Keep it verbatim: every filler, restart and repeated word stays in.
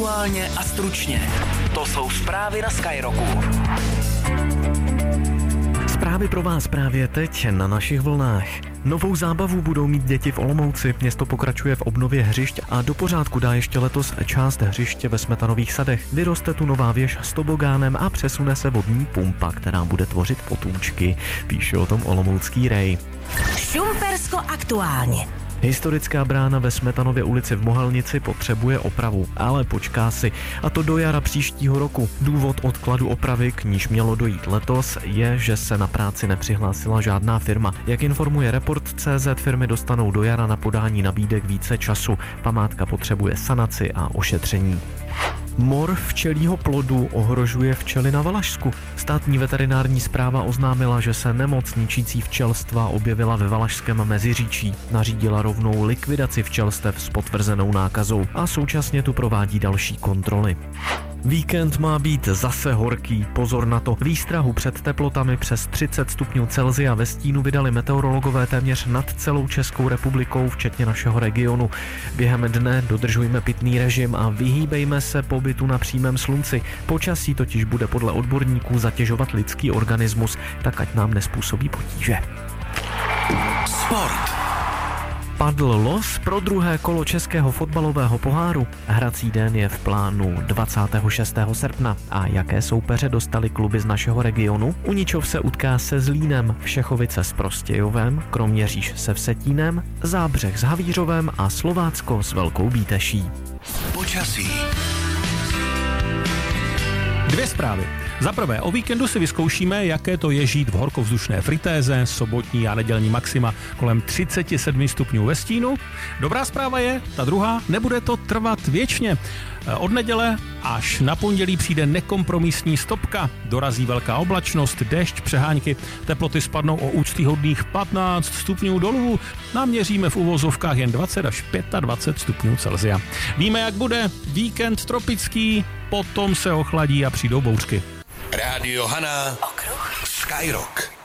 Aktuálně a stručně. To jsou zprávy na Skyrocku. Zprávy pro vás právě teď na našich vlnách. Novou zábavu budou mít děti v Olomouci. Město pokračuje v obnově hřišť a do pořádku dá ještě letos část hřiště ve Smetanových sadech. Vyroste tu nová věž s tobogánem a přesune se vodní pumpa, která bude tvořit potůčky. Píše o tom Olomoucký Rej. Šumpersko aktuálně. Historická brána ve Smetanově ulici v Mohelnici potřebuje opravu, ale počká si, a to do jara příštího roku. Důvod odkladu opravy, k níž mělo dojít letos, je, že se na práci nepřihlásila žádná firma. Jak informuje Report tečka cé zet, firmy dostanou do jara na podání nabídek více času. Památka potřebuje sanaci a ošetření. Mor včelího plodu ohrožuje včely na Valašsku. Státní veterinární správa oznámila, že se nemoc ničící včelstva objevila ve Valašském Meziříčí. Nařídila rovnou likvidaci včelstev s potvrzenou nákazou a současně tu provádí další kontroly. Víkend má být zase horký, pozor na to. Výstrahu před teplotami přes třicet stupňů Celsia ve stínu vydali meteorologové téměř nad celou Českou republikou, včetně našeho regionu. Během dne dodržujme pitný režim a vyhýbejme se pobytu na přímém slunci. Počasí totiž bude podle odborníků zatěžovat lidský organismus, tak ať nám nespůsobí potíže. Sport. Padl los pro druhé kolo českého fotbalového poháru. Hrací den je v plánu dvacátého šestého srpna. A jaké soupeře dostali kluby z našeho regionu? Uničov se utká se Zlínem, Všechovice s Prostějovem, Kroměříž se Vsetínem, Zábřeh s Havířovem a Slovácko s Velkou Bíteší. Počasí. Dvě zprávy. Za prvé, o víkendu si vyzkoušíme, jaké to je žít v horkovzdušné fritéze, sobotní a nedělní maxima kolem třicet sedm stupňů ve stínu. Dobrá zpráva je, ta druhá, nebude to trvat věčně. Od neděle až na pondělí přijde nekompromisní stopka, dorazí velká oblačnost, déšť, přehánky, teploty spadnou o úctyhodných patnáct stupňů dolů, naměříme v uvozovkách jen dvacet až dvacet pět stupňů Celsia. Víme, jak bude, víkend tropický, potom se ochladí a přijdou bouřky. Rádio Hana. Okruh. Skyrock.